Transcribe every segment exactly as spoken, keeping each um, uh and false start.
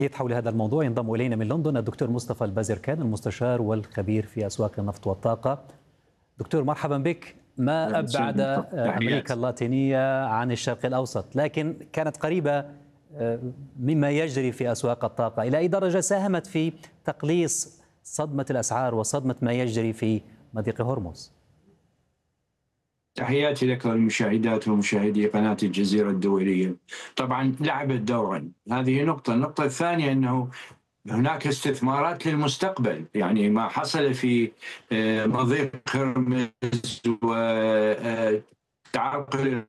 حول هذا الموضوع ينضم إلينا من لندن الدكتور مصطفى البازركان، المستشار والخبير في أسواق النفط والطاقة. دكتور مرحبا بك. ما أبعد أمريكا اللاتينية عن الشرق الأوسط، لكن كانت قريبة مما يجري في أسواق الطاقة. إلى أي درجة ساهمت في تقليص صدمة الأسعار وصدمة ما يجري في مضيق هرمز؟ تحياتي لك والمشاهدات ومشاهدي قناة الجزيرة الدولية. طبعا لعبت دورا، هذه نقطة. النقطة الثانية أنه هناك استثمارات للمستقبل، يعني ما حصل في مضيق هرمز وتعرقل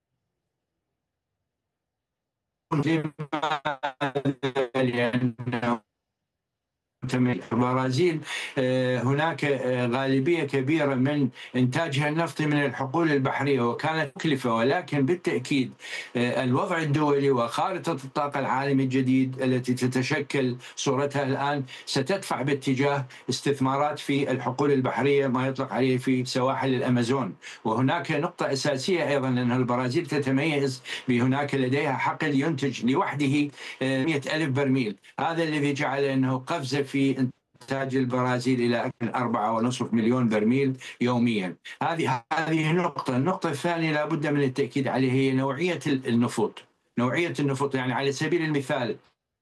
لأنه البرازيل هناك غالبية كبيرة من إنتاجها النفطي من الحقول البحرية، وكانت مكلفة، ولكن بالتأكيد الوضع الدولي وخارطة الطاقة العالمي الجديد التي تتشكل صورتها الآن ستدفع باتجاه استثمارات في الحقول البحرية، ما يطلق عليه في سواحل الأمازون. وهناك نقطة أساسية أيضا، أن البرازيل تتميز بهناك لديها حقل ينتج لوحده مئة ألف برميل، هذا الذي جعل أنه قفزة في إنتاج البرازيل إلى أكثر من أربعة ونصف مليون برميل يوميا. هذه هذه نقطة. النقطة الثانية لابد من التأكيد عليها هي نوعية النفط. نوعية النفط يعني على سبيل المثال،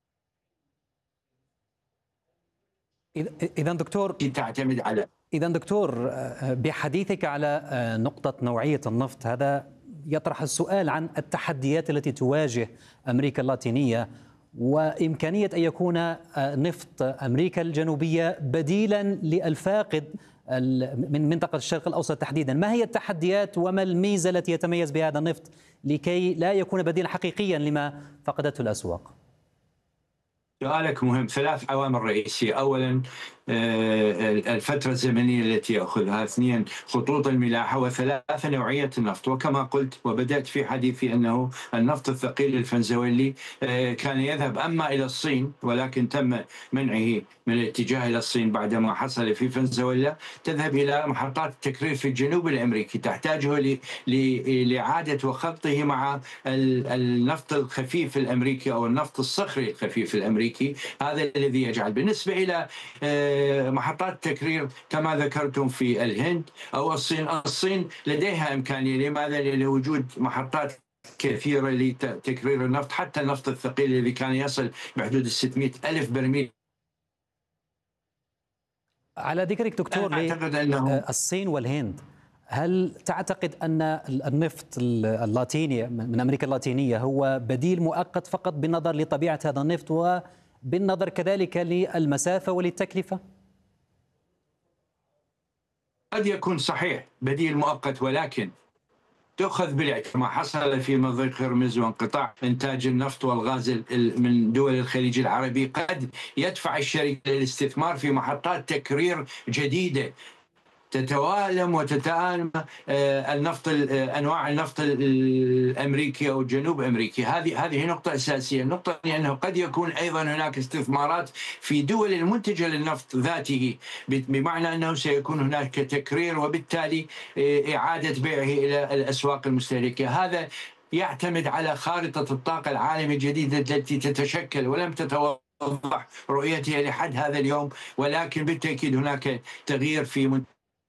إذا دكتور تعتمد على إذا دكتور بحديثك على نقطة نوعية النفط، هذا يطرح السؤال عن التحديات التي تواجه أمريكا اللاتينية وإمكانية أن يكون نفط أمريكا الجنوبية بديلا للفاقد من منطقة الشرق الأوسط تحديدا. ما هي التحديات وما الميزة التي يتميز بهذا النفط لكي لا يكون بديلا حقيقيا لما فقدته الأسواق؟ سؤالك مهم. ثلاث عوامل رئيسية. أولا الفترة الزمنية التي يأخذها، اثنين خطوط الملاحة، وثلاثة نوعية النفط. وكما قلت وبدأت في حديثي أنه النفط الثقيل الفنزويلي كان يذهب أما إلى الصين، ولكن تم منعه من الاتجاه إلى الصين بعدما حصل في فنزويلا، تذهب إلى محطات التكرير في الجنوب الأمريكي تحتاجه لإعادة وخلطه مع النفط الخفيف الأمريكي أو النفط الصخري الخفيف الأمريكي. هذا الذي يجعل بالنسبة إلى محطات التكرير كما ذكرتم في الهند أو الصين، الصين لديها إمكانية. لماذا؟ لوجود محطات كثيرة لتكرير النفط، حتى النفط الثقيل الذي كان يصل بحدود ستمئة ألف برميل. على ذكرك دكتور للصين والهند، هل تعتقد أن النفط اللاتيني من أمريكا اللاتينية هو بديل مؤقت فقط بالنظر لطبيعة هذا النفط وبالنظر كذلك للمسافة وللتكلفة؟ قد يكون صحيح بديل مؤقت، ولكن تأخذ بالاعتبار ما حصل في مضيق هرمز وانقطاع إنتاج النفط والغاز من دول الخليج العربي قد يدفع الشركة للاستثمار في محطات تكرير جديدة تتوالم وتتآلم النفط، انواع النفط الامريكي او الجنوب امريكي. هذه هذه نقطه اساسيه. النقطه الثانيه انه قد يكون ايضا هناك استثمارات في دول المنتجه للنفط ذاته، بمعنى انه سيكون هناك تكرير وبالتالي اعاده بيعه الى الاسواق المستهلكه. هذا يعتمد على خارطه الطاقه العالميه الجديده التي تتشكل ولم تتوضح رؤيتها لحد هذا اليوم، ولكن بالتاكيد هناك تغيير في.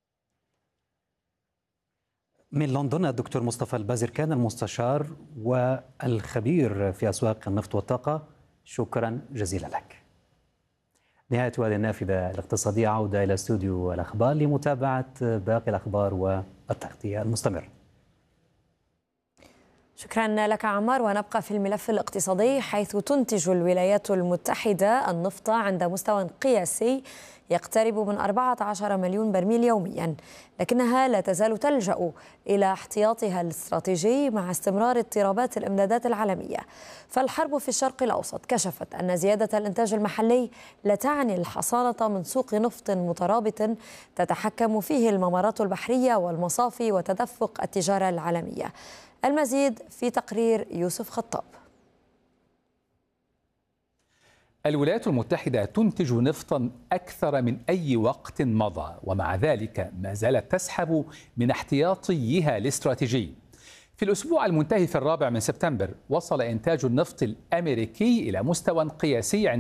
من لندن الدكتور مصطفى البازركان، المستشار والخبير في أسواق النفط والطاقة، شكرا جزيلا لك. نهاية هذه النافذة الاقتصادية، عودة إلى استوديو الأخبار لمتابعة باقي الأخبار والتغطية المستمر. شكرا لك عمار. ونبقى في الملف الاقتصادي، حيث تنتج الولايات المتحدة النفط عند مستوى قياسي يقترب من أربعة عشر مليون برميل يوميا، لكنها لا تزال تلجأ إلى احتياطها الاستراتيجي مع استمرار اضطرابات الإمدادات العالمية. فالحرب في الشرق الأوسط كشفت أن زيادة الإنتاج المحلي لا تعني الحصانة من سوق نفط مترابط تتحكم فيه الممرات البحرية والمصافي وتدفق التجارة العالمية. المزيد في تقرير يوسف خطاب. الولايات المتحدة تنتج نفطا أكثر من أي وقت مضى، ومع ذلك ما زالت تسحب من احتياطيها الاستراتيجي. في الأسبوع المنتهي في الرابع من سبتمبر وصل إنتاج النفط الأمريكي إلى مستوى قياسي